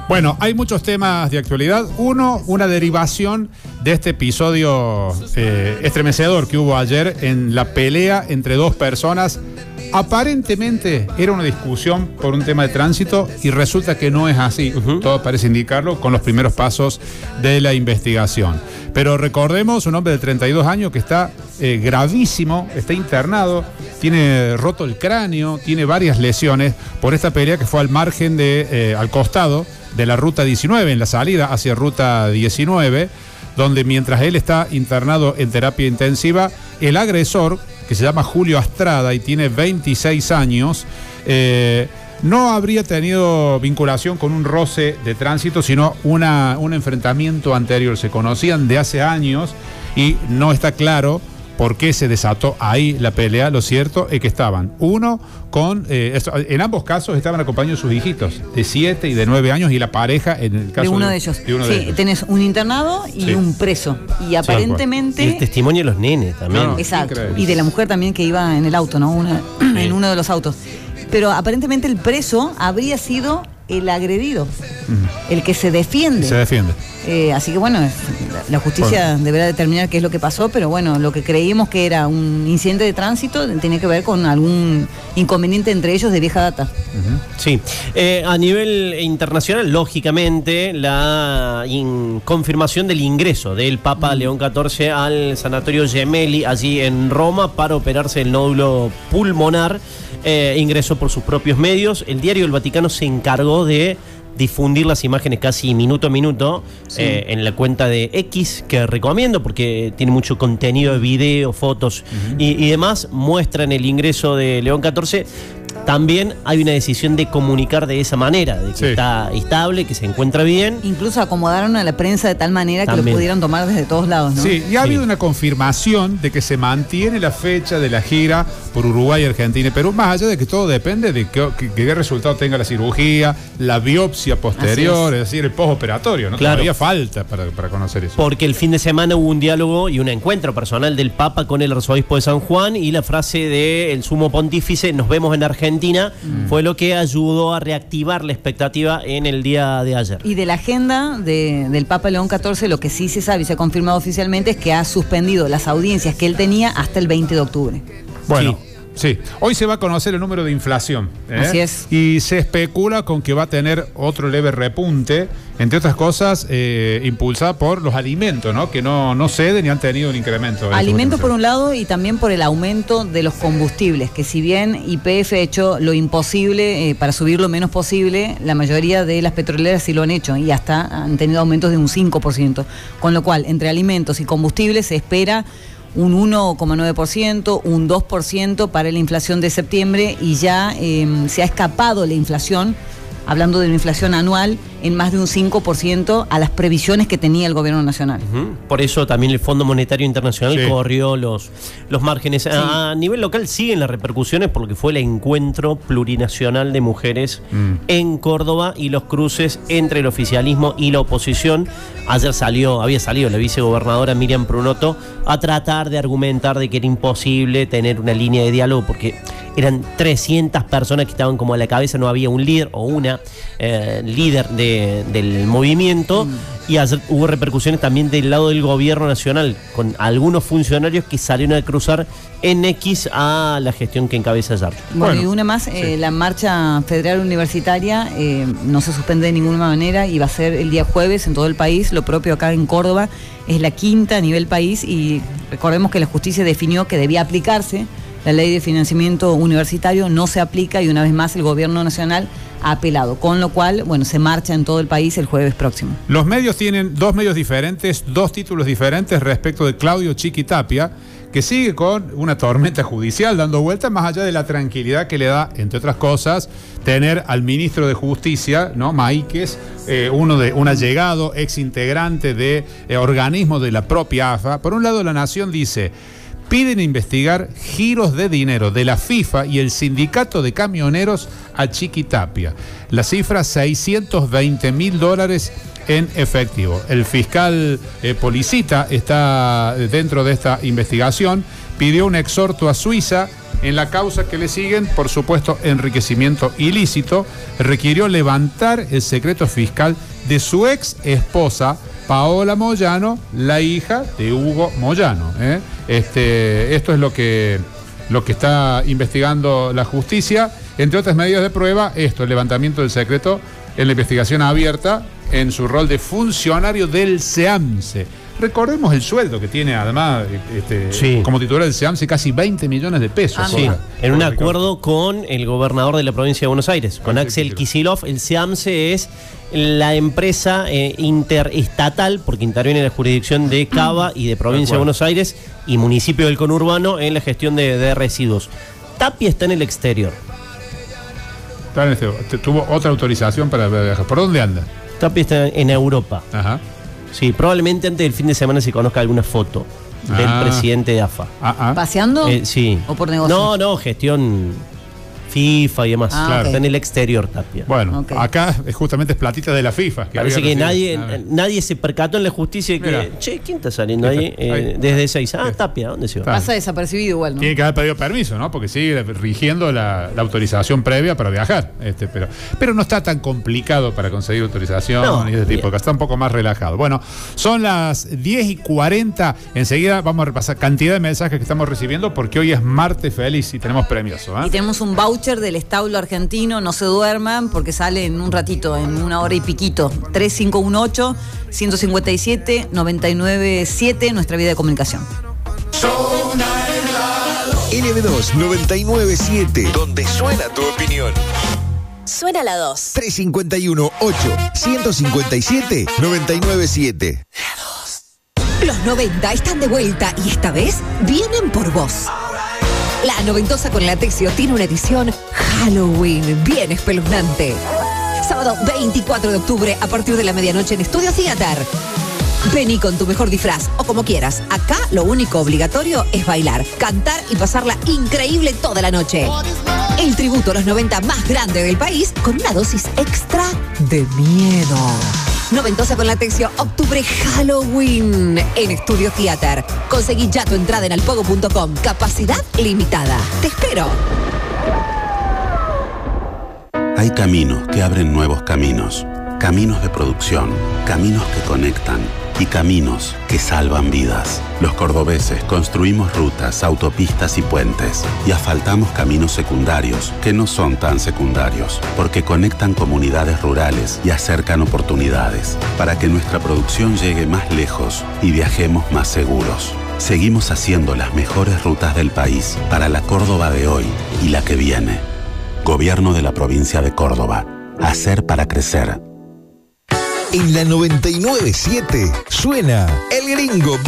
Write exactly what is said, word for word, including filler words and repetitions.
Bueno, hay muchos temas de actualidad. Uno, una derivación de este episodio eh, estremecedor que hubo ayer en la pelea entre dos personas. Aparentemente era una discusión por un tema de tránsito y resulta que no es así. Uh-huh. Todo parece indicarlo con los primeros pasos de la investigación. Pero recordemos, un hombre de treinta y dos años que está eh, gravísimo, está internado, tiene roto el cráneo, tiene varias lesiones por esta pelea que fue al margen de, eh, al costado de la ruta diecinueve, en la salida hacia ruta diecinueve, donde mientras él está internado en terapia intensiva, el agresor, que se llama Julio Astrada y tiene veintiséis años, eh, no habría tenido vinculación con un roce de tránsito, sino una, un enfrentamiento anterior. Se conocían de hace años y no está claro por qué se desató ahí la pelea. Lo cierto es que estaban, uno con, eh, en ambos casos estaban acompañados sus hijitos, de siete y de nueve años, y la pareja en el caso de uno de, de ellos. De uno sí, de ellos. Tenés un internado y sí. un preso. Y aparentemente... Y el testimonio de los nenes también. No, exacto. Increíble. Y de la mujer también que iba en el auto, ¿no? Una, sí. En uno de los autos. Pero aparentemente el preso habría sido el agredido, uh-huh. el que se defiende. Se defiende. Eh, así que bueno, la justicia bueno. deberá determinar qué es lo que pasó, pero bueno, lo que creímos que era un incidente de tránsito tiene que ver con algún inconveniente entre ellos de vieja data. Uh-huh. Sí, eh, a nivel internacional, lógicamente, la in- confirmación del ingreso del Papa uh-huh. León catorce al Sanatorio Gemelli, allí en Roma, para operarse el nódulo pulmonar. Eh, ingresó por sus propios medios. El diario El Vaticano se encargó de difundir las imágenes casi minuto a minuto, sí. eh, en la cuenta de X, que recomiendo porque tiene mucho contenido de video, fotos uh-huh. y, y demás. Muestran el ingreso de León catorce. También hay una decisión de comunicar de esa manera, de que sí. está estable, que se encuentra bien. Incluso acomodaron a la prensa de tal manera También. que lo pudieron tomar desde todos lados, ¿no? Sí, y ha sí. habido una confirmación de que se mantiene la fecha de la gira por Uruguay, Argentina y Perú, más allá de que todo depende de qué, qué resultado tenga la cirugía, la biopsia posterior, es. es decir, el postoperatorio, ¿no? Claro. Todavía falta para, para conocer eso. Porque el fin de semana hubo un diálogo y un encuentro personal del Papa con el arzobispo de San Juan, y la frase del sumo pontífice, nos vemos en Argentina, Mm. fue lo que ayudó a reactivar la expectativa en el día de ayer. Y de la agenda de, del Papa León catorce, lo que sí se sabe y se ha confirmado oficialmente es que ha suspendido las audiencias que él tenía hasta el veinte de octubre. Bueno. Sí. Sí, hoy se va a conocer el número de inflación, ¿eh? Así es. Y se especula con que va a tener otro leve repunte, entre otras cosas, eh, impulsada por los alimentos, ¿no? Que no, no ceden y han tenido un incremento. Alimentos por un lado, y también por el aumento de los combustibles, que si bien Y P F ha hecho lo imposible eh, para subir lo menos posible, la mayoría de las petroleras sí lo han hecho y hasta han tenido aumentos de un cinco por ciento. Con lo cual, entre alimentos y combustibles se espera un uno coma nueve por ciento, un dos por ciento para la inflación de septiembre, y ya eh, se ha escapado la inflación, hablando de una inflación anual, en más de un cinco por ciento a las previsiones que tenía el gobierno nacional. Uh-huh. Por eso también el Fondo Monetario Internacional sí. corrió los, los márgenes. Sí. A, a nivel local siguen las repercusiones por lo que fue el encuentro plurinacional de mujeres mm. en Córdoba y los cruces entre el oficialismo y la oposición. Ayer salió, había salido la vicegobernadora Miriam Prunoto a tratar de argumentar de que era imposible tener una línea de diálogo porque eran trescientas personas que estaban como a la cabeza, no había un líder o una eh, líder de del movimiento, mm. y ayer hubo repercusiones también del lado del gobierno nacional, con algunos funcionarios que salieron a cruzar en X a la gestión que encabeza ayer. Bueno, bueno, y una más, sí. eh, la marcha federal universitaria eh, no se suspende de ninguna manera y va a ser el día jueves en todo el país, lo propio acá en Córdoba, es la quinta a nivel país, y recordemos que la justicia definió que debía aplicarse la ley de financiamiento universitario, no se aplica, y una vez más el gobierno nacional ha apelado, con lo cual, bueno, se marcha en todo el país el jueves próximo. Los medios tienen dos medios diferentes, dos títulos diferentes respecto de Claudio Chiqui Tapia, que sigue con una tormenta judicial dando vueltas, más allá de la tranquilidad que le da, entre otras cosas, tener al ministro de Justicia, ¿no? Maíquez, eh, uno de un allegado, ex integrante de eh, organismos de la propia A F A. Por un lado, La Nación dice: piden investigar giros de dinero de la FIFA y el sindicato de camioneros a Chiqui Tapia. La cifra, seiscientos veinte mil dólares en efectivo. El fiscal eh, Policita está dentro de esta investigación, pidió un exhorto a Suiza en la causa que le siguen, por supuesto, enriquecimiento ilícito, requirió levantar el secreto fiscal de su ex esposa, Paola Moyano, la hija de Hugo Moyano. ¿eh? Este, esto es lo que, lo que está investigando la justicia. Entre otras medidas de prueba, esto, el levantamiento del secreto en la investigación abierta en su rol de funcionario del SEAMSE. Recordemos el sueldo que tiene, además, este, sí. como titular del SEAMSE, casi veinte millones de pesos. Ah, Sí, en un acuerdo con el gobernador de la provincia de Buenos Aires, con Axel Kicillof. El SEAMSE es la empresa eh, interestatal, porque interviene en la jurisdicción de Cava y de provincia de Buenos Aires y municipio del conurbano en la gestión de, de residuos. Tapia está en el exterior. Está en este, tuvo otra autorización para viajar. ¿Por dónde anda? Tapia está en Europa. Ajá. Sí, probablemente antes del fin de semana se conozca alguna foto del Ah. presidente de A F A. Ah, ah. ¿Paseando? Eh, sí. ¿O por negocio? No, no, gestión FIFA y demás. Ah, Claro. ok. Está en el exterior, Tapia. Bueno, Ok. acá es justamente es platita de la FIFA. Parece había que nadie, recibido. A ver. nadie se percató en la justicia de que, Mira. che, ¿quién está saliendo ahí? Ahí. Eh, desde seis. Ah, Tapia, ¿dónde se va? Está. Pasa desapercibido igual, ¿no? Tiene que haber pedido permiso, ¿no? Porque sigue rigiendo la, la autorización previa para viajar. Este, pero, pero no está tan complicado para conseguir autorización No, y ese tipo de bien. cosas. Está un poco más relajado. Bueno, son las diez y cuarenta. Enseguida vamos a repasar cantidad de mensajes que estamos recibiendo porque hoy es martes feliz y tenemos premioso. ¿eh? Y tenemos un voucher del establo argentino, no se duerman porque sale en un ratito, en una hora y piquito. tres cinco uno ocho, uno cinco siete, nueve nueve siete, nuestra vía de comunicación. L B dos noventa y nueve siete, donde suena tu opinión. Suena la dos. tres cinco uno ocho, uno cinco siete, nueve nueve siete. Los noventa están de vuelta y esta vez vienen por vos. La noventosa con Latexio tiene una edición Halloween bien espeluznante. Sábado veinticuatro de octubre a partir de la medianoche en Estudio Theater. Vení con tu mejor disfraz o como quieras. Acá lo único obligatorio es bailar, cantar y pasarla increíble toda la noche. El tributo a los noventa más grande del país con una dosis extra de miedo. Noventosa con Latexio, octubre Halloween en Estudio Theater. Conseguí ya tu entrada en alpogo punto com. Capacidad limitada. Te espero. Hay caminos que abren nuevos caminos. Caminos de producción, caminos que conectan y caminos que salvan vidas. Los cordobeses construimos rutas, autopistas y puentes y asfaltamos caminos secundarios que no son tan secundarios porque conectan comunidades rurales y acercan oportunidades para que nuestra producción llegue más lejos y viajemos más seguros. Seguimos haciendo las mejores rutas del país para la Córdoba de hoy y la que viene. Gobierno de la provincia de Córdoba. Hacer para crecer. En la noventa y nueve siete suena El Gringo.